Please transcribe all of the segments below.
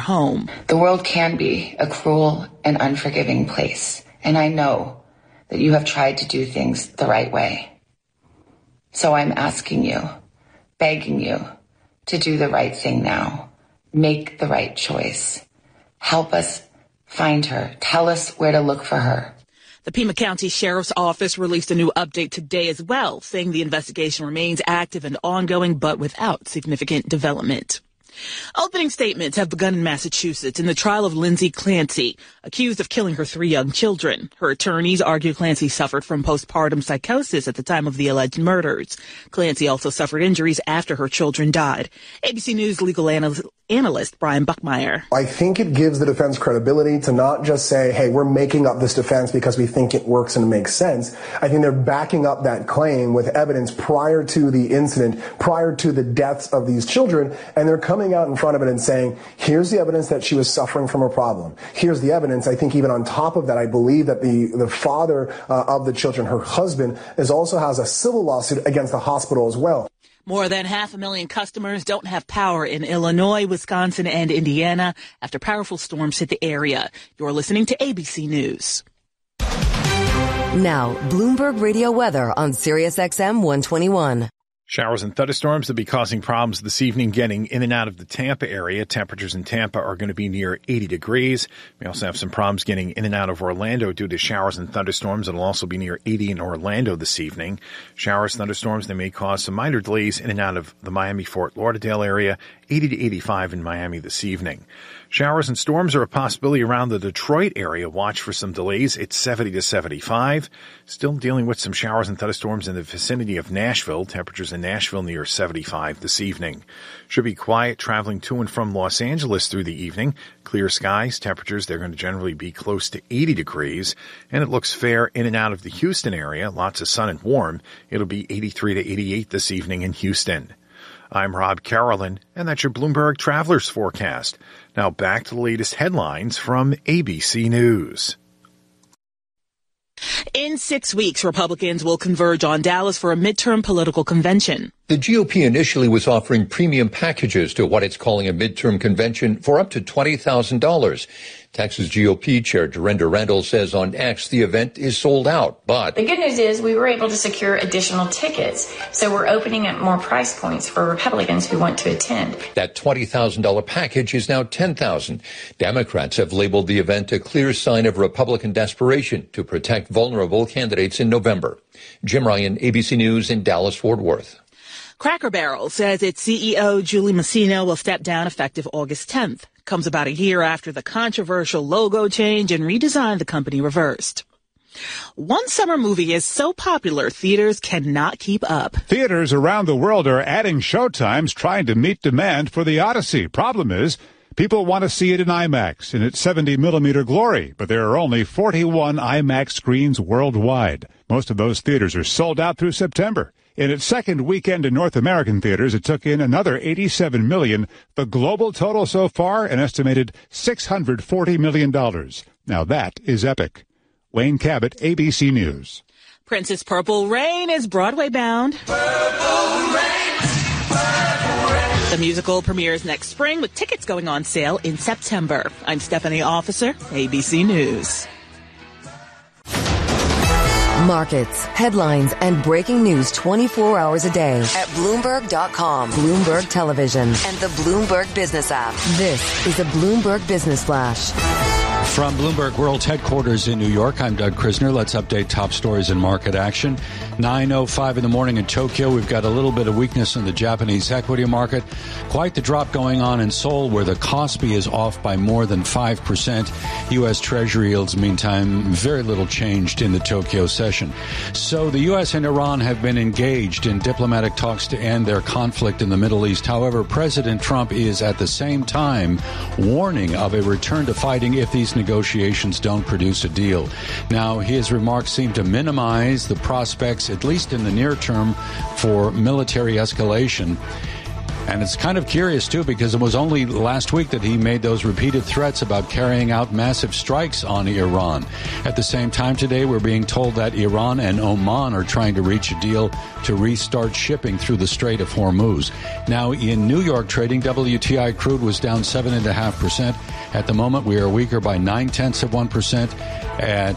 home. The world can be a cruel and unforgiving place, and I know that you have tried to do things the right way. So I'm asking you, begging you, to do the right thing now. Make the right choice. Help us find her. Tell us where to look for her. The Pima County Sheriff's Office released a new update today as well, saying the investigation remains active and ongoing, but without significant development. Opening statements have begun in Massachusetts in the trial of Lindsay Clancy, accused of killing her 3 young children. Her attorneys argue Clancy suffered from postpartum psychosis at the time of the alleged murders. Clancy also suffered injuries after her children died. ABC News legal analyst Brian Buckmeyer. I think it gives the defense credibility to not just say, hey, we're making up this defense because we think it works and it makes sense. I think they're backing up that claim with evidence prior to the incident, prior to the deaths of these children, and they're coming out in front of it and saying, here's the evidence that she was suffering from a problem. Here's the evidence. I think even on top of that, I believe that the father of the children, her husband, also has a civil lawsuit against the hospital as well. More than 500,000 customers don't have power in Illinois, Wisconsin, and Indiana after powerful storms hit the area. You're listening to ABC News. Now, Bloomberg Radio weather on Sirius XM 121. Showers and thunderstorms will be causing problems this evening getting in and out of the Tampa area. Temperatures in Tampa are going to be near 80 degrees. We also have some problems getting in and out of Orlando due to showers and thunderstorms. It'll also be near 80 in Orlando this evening. Showers, thunderstorms, they may cause some minor delays in and out of the Miami-Fort Lauderdale area. 80 to 85 in Miami this evening. Showers and storms are a possibility around the Detroit area. Watch for some delays. It's 70 to 75. Still dealing with some showers and thunderstorms in the vicinity of Nashville. Temperatures in Nashville near 75 this evening. Should be quiet traveling to and from Los Angeles through the evening. Clear skies. Temperatures, they're going to generally be close to 80 degrees. And it looks fair in and out of the Houston area. Lots of sun and warm. It'll be 83 to 88 this evening in Houston. I'm Rob Carolyn, and that's your Bloomberg Travelers Forecast. Now back to the latest headlines from ABC News. In 6 weeks, Republicans will converge on Dallas for a midterm political convention. The GOP initially was offering premium packages to what it's calling a midterm convention for up to $20,000. Texas GOP Chair Dorinda Randall says on X the event is sold out, but the good news is we were able to secure additional tickets, so we're opening up more price points for Republicans who want to attend. That $20,000 package is now $10,000. Democrats have labeled the event a clear sign of Republican desperation to protect vulnerable candidates in November. Jim Ryan, ABC News in Dallas-Fort Worth. Cracker Barrel says its CEO, Julie Masino, will step down effective August 10th. Comes about a year after the controversial logo change and redesign the company reversed. One summer movie is so popular, theaters cannot keep up. Theaters around the world are adding showtimes trying to meet demand for The Odyssey. Problem is, people want to see it in IMAX in its 70-millimeter glory, but there are only 41 IMAX screens worldwide. Most of those theaters are sold out through September. In its second weekend in North American theaters, it took in another $87 million. The global total so far, an estimated $640 million. Now that is epic. Wayne Cabot, ABC News. Princess Purple Rain is Broadway bound. Purple Rain, Purple Rain. The musical premieres next spring with tickets going on sale in September. I'm Stephanie Officer, ABC News. Markets, headlines, and breaking news 24 hours a day at Bloomberg.com, Bloomberg Television, and the Bloomberg Business app. This is a Bloomberg Business Flash. From Bloomberg World Headquarters in New York, I'm Doug Krisner. Let's update top stories in market action. 9:05 in the morning in Tokyo. We've got a little bit of weakness in the Japanese equity market. Quite the drop going on in Seoul, where the Kospi is off by more than 5%. U.S. Treasury yields, meantime, very little changed in the Tokyo session. So the U.S. and Iran have been engaged in diplomatic talks to end their conflict in the Middle East. However, President Trump is at the same time warning of a return to fighting if these negotiations don't produce a deal. Now, his remarks seem to minimize the prospects, at least in the near term, for military escalation. And it's kind of curious, too, because it was only last week that he made those repeated threats about carrying out massive strikes on Iran. At the same time today, we're being told that Iran and Oman are trying to reach a deal to restart shipping through the Strait of Hormuz. Now, in New York trading, WTI crude was down 7.5%. At the moment, we are weaker by 0.9% at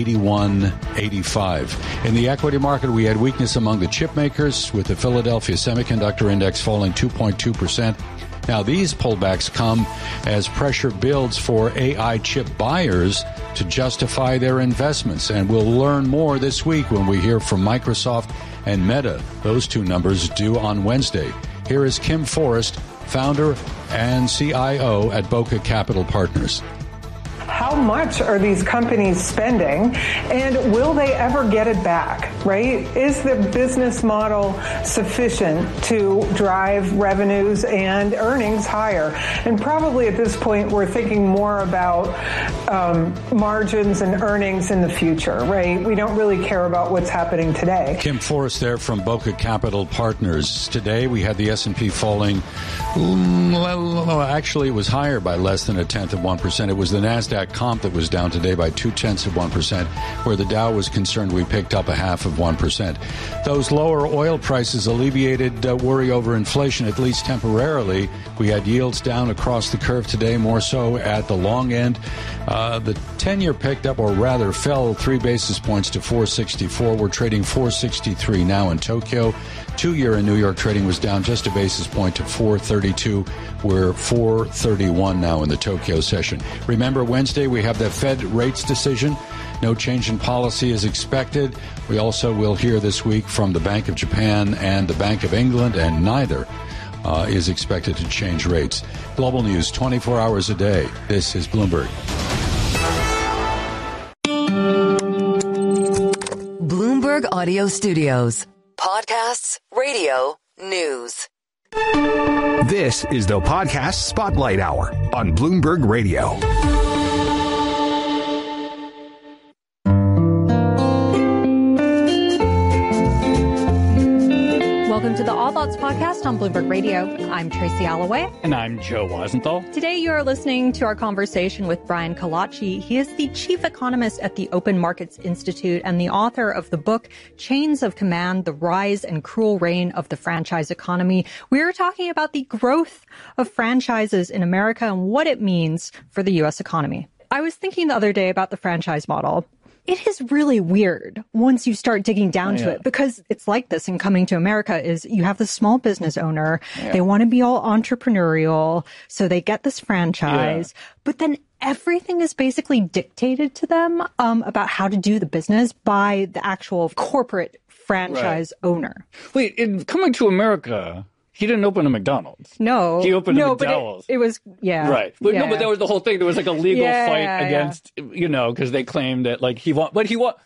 81.85. In the equity market, we had weakness among the chip makers, with the Philadelphia Semiconductor Index falling 2.2%. Now, these pullbacks come as pressure builds for AI chip buyers to justify their investments. And we'll learn more this week when we hear from Microsoft and Meta. Those two numbers due on Wednesday. Here is Kim Forrest, founder and CIO at Boca Capital Partners. How much are these companies spending, and will they ever get it back, right? Is the business model sufficient to drive revenues and earnings higher? And probably at this point, we're thinking more about margins and earnings in the future, right? We don't really care about what's happening today. Kim Forrest there from Boca Capital Partners. Today, we had the S&P falling. Actually, it was higher by less than 0.1%. It was the NASDAQ comp that was down today by 0.2%. Where the Dow was concerned, we picked up 0.5%. Those lower oil prices alleviated worry over inflation, at least temporarily. We had yields down across the curve today, more so at the long end. The 10-year picked up, or rather fell 3 basis points to 4.64. We're trading 4.63 now in Tokyo. 2-year in New York trading was down just a basis point to 4.32. We're 4.31 now in the Tokyo session. Remember, Wednesday we have the Fed rates decision. No change in policy is expected. We also will hear this week from the Bank of Japan and the Bank of England, and neither is expected to change rates. Global news 24 hours a day. This is Bloomberg. Bloomberg Audio Studios. Podcasts, radio, news. This is the Podcast Spotlight Hour on Bloomberg Radio. Welcome to the All Thoughts Podcast on Bloomberg Radio. I'm Tracy Alloway. And I'm Joe Weisenthal. Today you are listening to our conversation with Brian Kalachi. He is the chief economist at the Open Markets Institute and the author of the book Chains of Command, The Rise and Cruel Reign of the Franchise Economy. We are talking about the growth of franchises in America and what it means for the U.S. economy. I was thinking the other day about the franchise model. It is really weird once you start digging down to it, because it's like this in Coming to America is you have the small business owner. They want to be all entrepreneurial. So they get this franchise, but then everything is basically dictated to them about how to do the business by the actual corporate franchise owner. Wait, in Coming to America, he didn't open a McDonald's. No. He opened a McDowell's. But it was, Right. But no, but that was the whole thing. There was like a legal fight against, because they claimed that like he wanted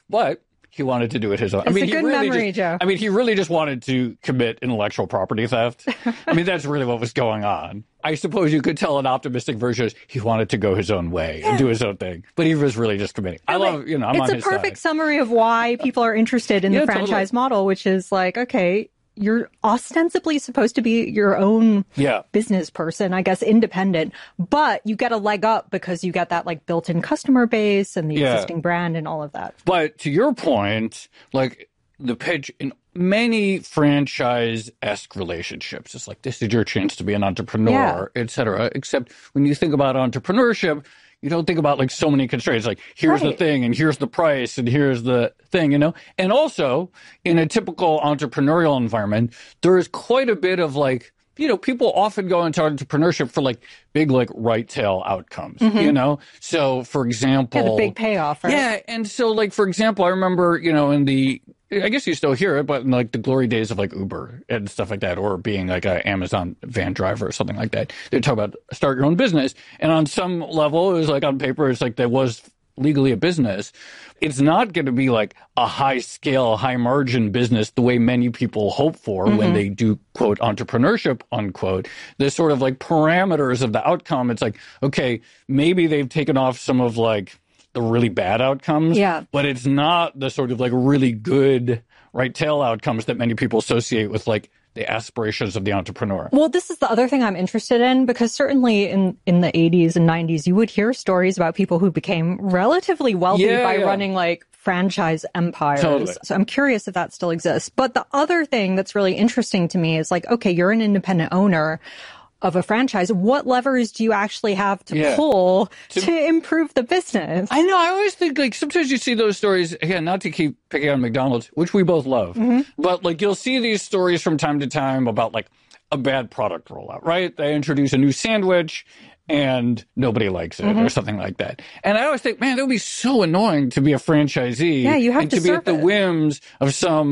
to do it his own. It's a good memory, Joe. I mean, he really just wanted to commit intellectual property theft. I mean, that's really what was going on. I suppose you could tell an optimistic version is he wanted to go his own way and do his own thing, but he was really just committing. I'm on his side. It's a perfect summary of why people are interested in the franchise model, which is like, okay, you're ostensibly supposed to be your own business person, I guess, independent, but you get a leg up because you get that like built-in customer base and the existing brand and all of that. But to your point, like the pitch in many franchise-esque relationships, it's like, this is your chance to be an entrepreneur, et cetera. Except when you think about entrepreneurship, you don't think about like so many constraints, like here's the thing and here's the price and here's the thing, And also in a typical entrepreneurial environment, there is quite a bit of like, people often go into entrepreneurship for like big, like right tail outcomes, So for example, the big payoff, right? Yeah. And so like, for example, I remember, I guess you still hear it, but in like the glory days of like Uber and stuff like that, or being like an Amazon van driver or something like that, they talk about start your own business. And on some level, it was like on paper, it's like that was legally a business. It's not going to be like a high scale, high margin business the way many people hope for when they do, quote, entrepreneurship, unquote. The sort of like parameters of the outcome. It's like, okay, maybe they've taken off some of like the really bad outcomes, but it's not the sort of like really good right tail outcomes that many people associate with like the aspirations of the entrepreneur. Well, this is the other thing I'm interested in, because certainly in the 80s and 90s, you would hear stories about people who became relatively wealthy by running like franchise empires. Totally. So I'm curious if that still exists. But the other thing that's really interesting to me is like, okay, you're an independent owner of a franchise. What levers do you actually have to pull to improve the business? I know. I always think, like, sometimes you see those stories, again, not to keep picking on McDonald's, which we both love, but like you'll see these stories from time to time about like a bad product rollout, right? They introduce a new sandwich and nobody likes it or something like that. And I always think, man, that would be so annoying to be a franchisee. Yeah, you have and to be at the whims of some